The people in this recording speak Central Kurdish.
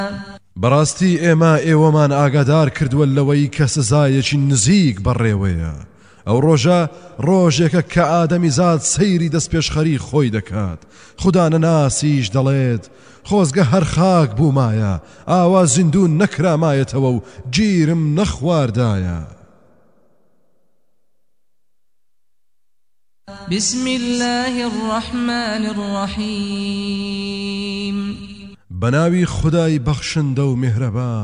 بەڕاستی ئێوەمان ئاگادار کردووە لەوەی کە سزایەکی نزیک بەڕێوەیە. ئەو ڕۆژە ڕۆژێکە کە ئادەمیزاد سەیری دەستپێشخەری خۆی دەکات. خوددا نەناسیش دەڵێت خۆزگە هەر خاک بوومایە، ئاوا زیندوو نەکرامایەتەوە و گیرم نەخواردایە. بسم الله الرحمن الرحيم بناوی خدای بەخشندە و میهرەبان.